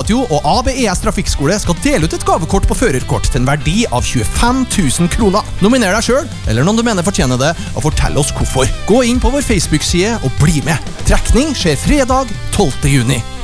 Radio og ABES Trafikkskole skal dele ut et gavekort på førerkort til en verdi av 25 000 kroner. Nominer deg selv, eller noen du mener fortjener det, og fortell oss hvorfor. Gå inn på vår Facebook-side og bli med. Trekning skjer fredag 12. juni.